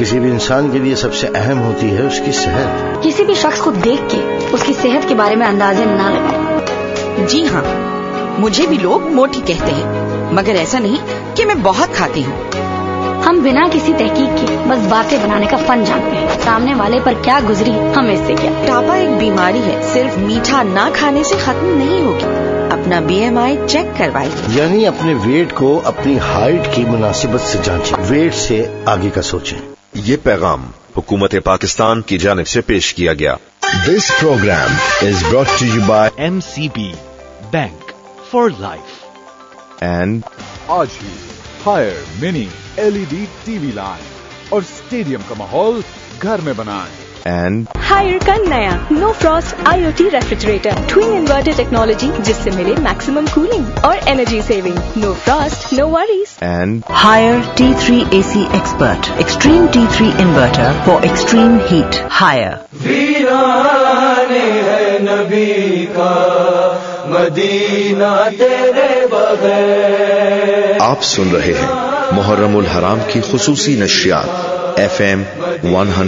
کسی بھی انسان کے لیے سب سے اہم ہوتی ہے اس کی صحت. کسی بھی شخص کو دیکھ کے اس کی صحت کے بارے میں اندازے نہ لگائیں. جی ہاں، مجھے بھی لوگ موٹی کہتے ہیں، مگر ایسا نہیں کہ میں بہت کھاتی ہوں. ہم بنا کسی تحقیق کے بس باتیں بنانے کا فن جانتے ہیں. سامنے والے پر کیا گزری ہمیں اس سے کیا. موٹاپا ایک بیماری ہے، صرف میٹھا نہ کھانے سے ختم نہیں ہوگی. اپنا BMI چیک کروائیے. یعنی اپنے ویٹ کو اپنی ہائٹ کی مناسبت سے جانچیں، ویٹ سے آگے کا سوچیں. یہ پیغام حکومت پاکستان کی جانب سے پیش کیا گیا. This program is brought to you by MCB Bank for Life and آج ہی ہائر منی LED TV لائن اور اسٹیڈیم کا ماحول گھر میں بنائیں. and ہائر کا نیا نو frost IoT refrigerator twin inverter technology, جس سے ملے میکسیمم کولنگ اور energy saving. Know frost no worries. and Higher T3 AC Expert. Extreme T3 Inverter for extreme heat. Higher. ویرانے ہے نبی کا مدینہ تیرے بغیر. آپ سن رہے ہیں محرم الحرام کی خصوصی نشریات FM 100